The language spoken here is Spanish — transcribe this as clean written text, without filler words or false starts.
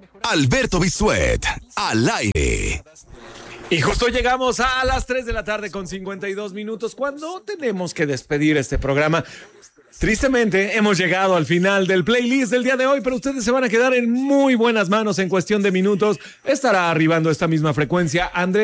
Alberto Bisuet, al aire. Y justo llegamos a las 3 de la tarde con 52 minutos, cuando tenemos que despedir este programa. Tristemente, hemos llegado al final del playlist del día de hoy, pero ustedes se van a quedar en muy buenas manos en cuestión de minutos. Estará arribando esta misma frecuencia Andrés